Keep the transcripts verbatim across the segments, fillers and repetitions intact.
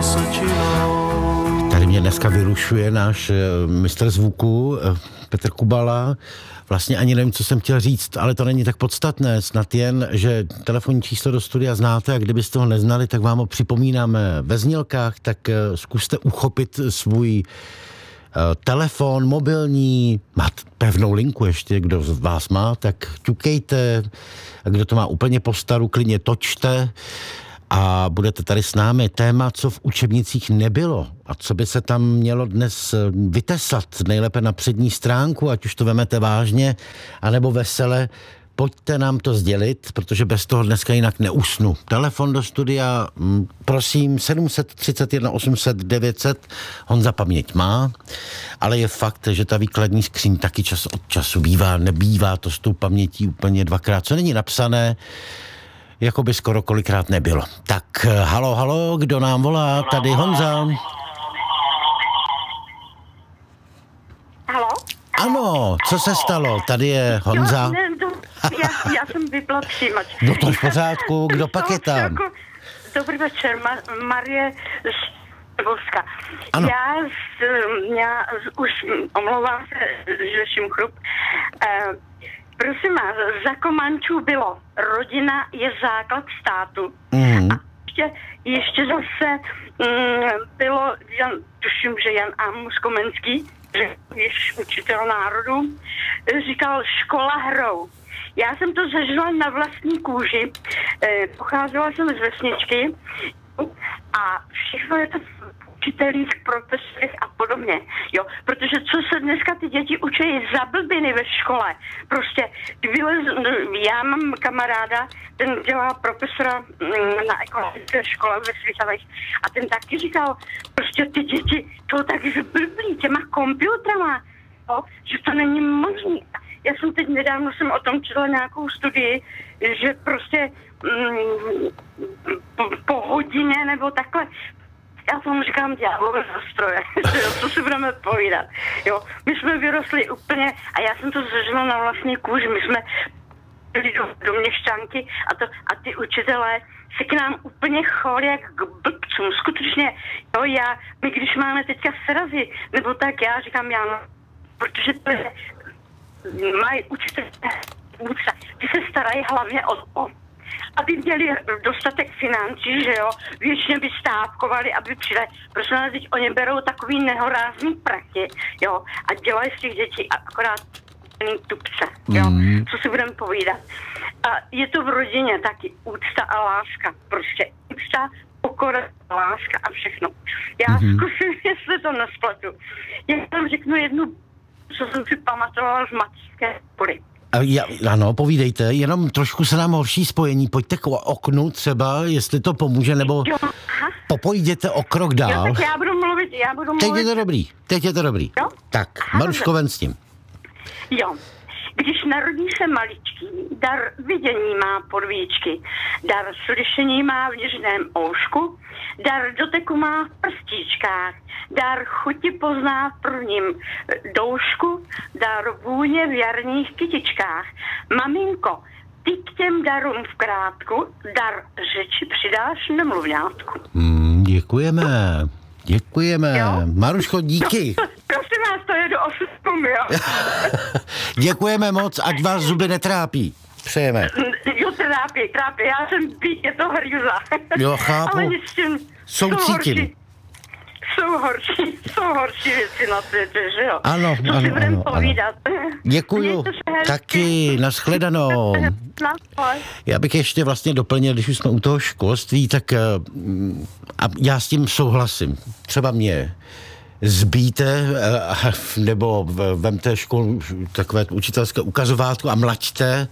Vysočinou. Tady mě dneska vyrušuje náš mistr zvuku Petr Kubala. Vlastně ani nevím, co jsem chtěl říct, ale to není tak podstatné. Snad jen, že telefonní číslo do studia znáte a kdybyste ho neznali, tak vám ho připomínáme ve znělkách, tak zkuste uchopit svůj telefon, mobilní, máte pevnou linku ještě, kdo z vás má, tak ťukejte, a kdo to má úplně po staru, klidně točte a budete tady s námi. Téma, co v učebnicích nebylo a co by se tam mělo dnes vytesat, nejlépe na přední stránku, ať už to vemete vážně, anebo vesele, pojďte nám to sdělit, protože bez toho dneska jinak neusnu. Telefon do studia, prosím, sedm set třicet jedna osm set devět set, Honza paměť má, ale je fakt, že ta výkladní skříň taky čas od času bývá, nebývá to s tou pamětí úplně dvakrát, co není napsané, jako by skoro kolikrát nebylo. Tak, halo, halo, kdo nám volá? Tady Honza. Halo? Ano, co se stalo? Tady je Honza. Jo, ne, to, já, já jsem vypla přijímač. No to je v pořádku, kdo pak je tam? Jako, dobrý večer, Ma- Marie z Boska. Ano. Já, z, já z, už omlouvám se, že ším chrup. Uh, prosím vás, za Komančů bylo, rodina je základ státu. Mm. A ještě, ještě zase mm, bylo, Jan, tuším, že Jan Amos Komenský, že je učitel národu, říkal škola hrou. Já jsem to zažila na vlastní kůži, e, pocházela jsem z vesničky a všechno je to v učitelích, profesorech a podobně, jo, protože co se dneska ty děti učí za blbiny ve škole, prostě vylez, já mám kamaráda, ten dělá profesora na ekonomické škole ve Svitavech a ten taky říkal, prostě ty děti jsou tak zblblí těma komputrama, jo, že to není možné. Já jsem teď nedávno jsem o tom četla nějakou studii, že prostě mm, po, po hodině nebo takhle, já tomu říkám ďáblové zastroje, co si budeme povídat. Jo, my jsme vyrostli úplně, a já jsem to zažila na vlastní kůži, my jsme byli do, do měšťanky a, to, a ty učitelé se k nám úplně chovali jak k blbcům, skutečně, jo, já, my když máme teďka srazy, nebo tak já říkám, já, no, protože to je, mají učitelé, ty se starají hlavně o to, aby měli dostatek financí, že jo, většině by stávkovali, aby přidali, protože nás teď oni berou takový nehorázný prachy, jo, a dělají z těch dětí akorát tupce, jo, mm. co si budeme povídat. A je to v rodině taky úcta a láska, prostě úcta, pokora, láska a všechno. Já mm. zkusím, jestli to nespletu. Já vám řeknu jednu, co jsem si pamatovala z mateřské školy. Ja, ano, povídejte, jenom trošku se nám horší spojení, pojďte k oknu třeba, jestli to pomůže, nebo jo, popojděte o krok dál. Jo, tak já budu mluvit, já budu mluvit. Teď je to dobrý, teď je to dobrý. Jo? Tak, Maruško, ven s tím. Jo, když narodí se maličký, dar vidění má podvíčky, dar slyšení má v něžném oušku, dar doteku má v prstíčkách, dar chuti pozná v prvním doušku, dar vůně v jarních kytičkách. Maminko, ty k těm darům v krátku, dar řeči přidáš nemluvňátku. Hmm, děkujeme, děkujeme. Jo? Maruško, díky. No, prosím vás, to je do osm, jo. Děkujeme moc, ať vás zuby netrápí. Přejeme. Jo, trápí, trápí, já jsem být, je to hrůza. Jo, chápu. Ale nic s tím, soucítím. Jsou horší, jsou horší věci na světě, že jo? Ano, co ano, si budeme ano, dělat. Děkuju, taky, nashledanou. Já bych ještě vlastně doplnil, když už jsme u toho školství, tak a já s tím souhlasím. Třeba mě zbíte, nebo vemte školu, takové učitelské ukazovátko a mlaďte.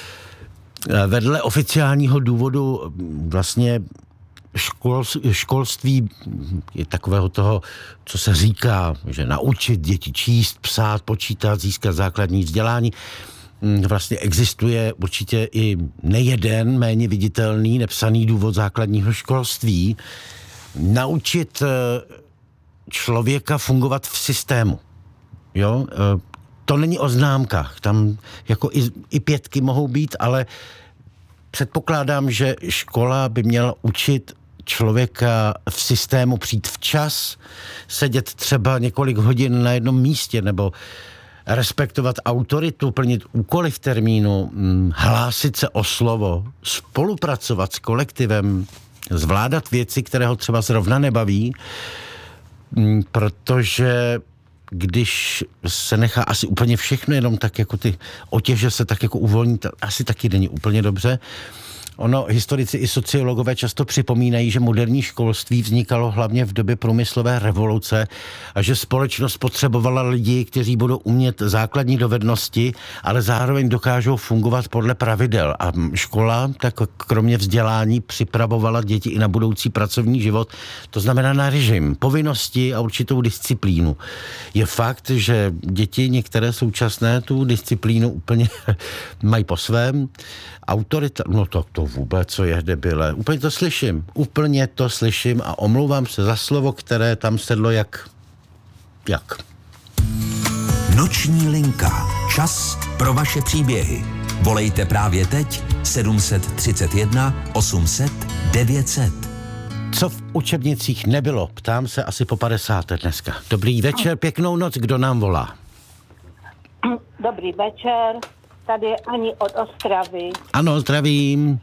Vedle oficiálního důvodu vlastně škol, školství je takového toho, co se říká, že naučit děti číst, psát, počítat, získat základní vzdělání. Vlastně existuje určitě i nejeden méně viditelný, nepsaný důvod základního školství. Naučit člověka fungovat v systému. Jo? To není o známkách. Tam jako i, i pětky mohou být, ale předpokládám, že škola by měla učit člověka v systému přijít včas, sedět třeba několik hodin na jednom místě, nebo respektovat autoritu, plnit úkoly v termínu, hlásit se o slovo, spolupracovat s kolektivem, zvládat věci, které ho třeba zrovna nebaví, protože když se nechá asi úplně všechno, jenom tak jako ty otěže se tak jako uvolní, to asi taky není úplně dobře. Ono, historici i sociologové často připomínají, že moderní školství vznikalo hlavně v době průmyslové revoluce a že společnost potřebovala lidi, kteří budou umět základní dovednosti, ale zároveň dokážou fungovat podle pravidel. A škola, tak kromě vzdělání, připravovala děti i na budoucí pracovní život, to znamená na režim, povinnosti a určitou disciplínu. Je fakt, že děti některé současné tu disciplínu úplně mají po svém. Autorita, no to, to vůbec, co je debile. Úplně to slyším, úplně to slyším a omlouvám se za slovo, které tam sedlo jak... jak? Noční linka. Čas pro vaše příběhy. Volejte právě teď sedm set třicet jedna osm set devět set. Co v učebnicích nebylo? Ptám se asi po padesáté dneska. Dobrý večer, pěknou noc, kdo nám volá? Dobrý večer. Tady je Ani od Ostravy. Ano, zdravím.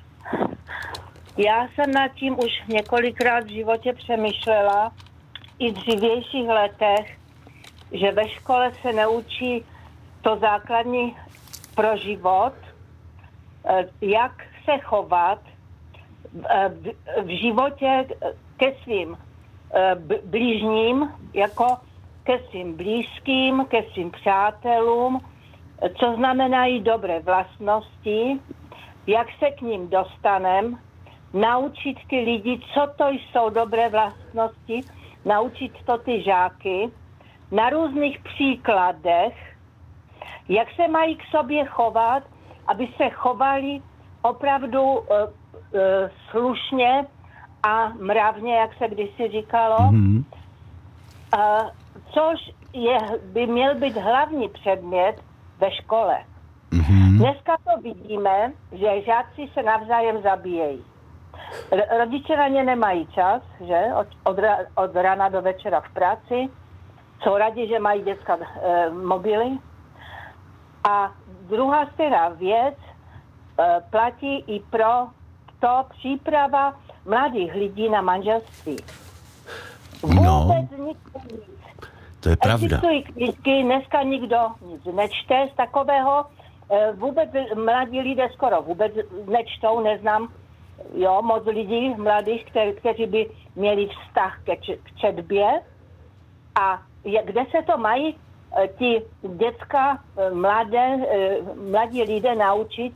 Já jsem nad tím už několikrát v životě přemýšlela, i v dřívějších letech, že ve škole se neučí to základní pro život, jak se chovat v životě ke svým blížním, jako ke svým blízkým, ke svým přátelům, co znamenají dobré vlastnosti, jak se k ním dostanem, naučit ty lidi, co to jsou dobré vlastnosti, naučit to ty žáky na různých příkladech, jak se mají k sobě chovat, aby se chovali opravdu uh, uh, slušně a mravně, jak se kdysi říkalo, mm-hmm. uh, což je, by měl být hlavní předmět ve škole. Mm-hmm. Dneska to vidíme, že žáci se navzájem zabíjejí. R- rodiče na ně nemají čas, že? Od, od, od rána do večera v práci. Jsou rádi, že mají děcka e, mobily. A druhá stejná věc e, platí i pro to příprava mladých lidí na manželství. Vůbec no. nic. To je pravda. Existují knížky, dneska nikdo nic nečte z takového, vůbec mladí lidé skoro vůbec nečtou, neznám, jo, moc lidí mladých, kter, kteří by měli vztah ke, k četbě. A je, kde se to mají ti děcka, mladé, mladí lidé naučit,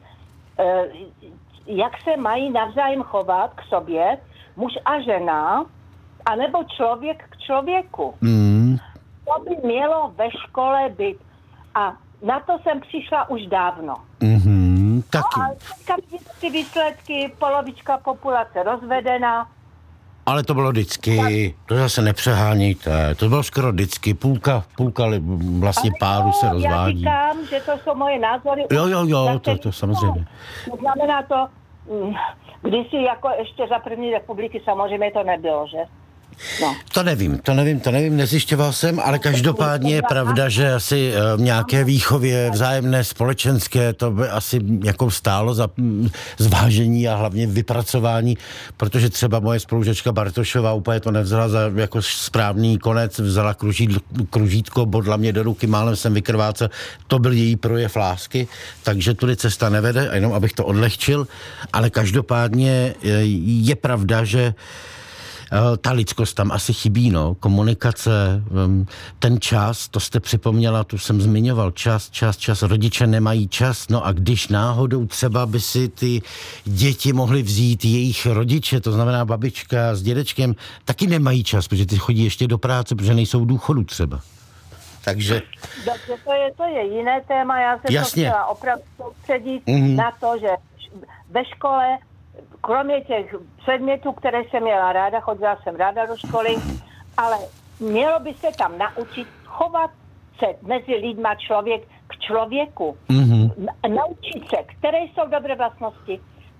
jak se mají navzájem chovat k sobě, muž a žena, anebo člověk k člověku. Mm. To by mělo ve škole být. A na to jsem přišla už dávno. Mm-hmm, taky. No a teďka ty výsledky, polovička populace rozvedená. Ale to bylo vždycky, to zase nepřehánějte, to bylo skoro vždycky, půlka, půlka vlastně ale páru jo, se rozvádí. Já říkám, že to jsou moje názory. Jo, jo, jo, to, to samozřejmě. To znamená to, kdysi jako ještě za první republiky samozřejmě to nebylo, že? No. To nevím, to nevím, to nevím, nezjišťoval jsem, ale každopádně je pravda, že asi v nějaké výchově vzájemné společenské to by asi jako stálo za zvážení a hlavně vypracování, protože třeba moje spolužačka Bartošová úplně to nevzala za jako správný konec, vzala kružítko, kružítko bodla mě do ruky, málem jsem vykrvácel, to byl její projev lásky, takže tudy cesta nevede, a jenom abych to odlehčil, ale každopádně je pravda, že ta lidskost tam asi chybí, no, komunikace, ten čas, to jste připomněla, tu jsem zmiňoval, čas, čas, čas, rodiče nemají čas, no a když náhodou třeba by si ty děti mohly vzít jejich rodiče, to znamená babička s dědečkem, taky nemají čas, protože ty chodí ještě do práce, protože nejsou v důchodu třeba. Takže... Dobře, to je, to je jiné téma, já jsem Jasně. to chtěla opravdu soustředit mm-hmm. na to, že ve škole kromě těch předmětů, které jsem měla ráda, chodila jsem ráda do školy, ale mělo by se tam naučit chovat se mezi lidma člověk k člověku. Mm-hmm. Naučit se, které jsou dobré vlastnosti,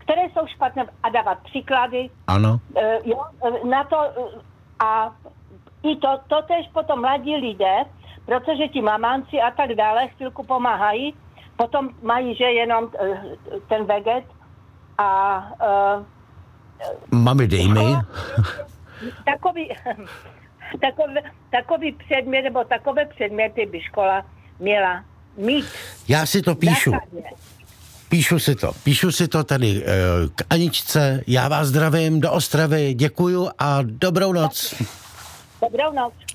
které jsou špatné, a dávat příklady. Ano. Jo, na to, a i to, to tež potom mladí lidé, protože ti mamánci a tak dále chvilku pomáhají, potom mají, že jenom ten veget a uh, Mami, dej mi. Takový, takový, takový předmět, nebo takové předměty by škola měla mít. Já si to píšu. Základně. Píšu si to. Píšu si to tady k Aničce. Já vás zdravím do Ostravy. Děkuju a dobrou noc. Dobrou noc.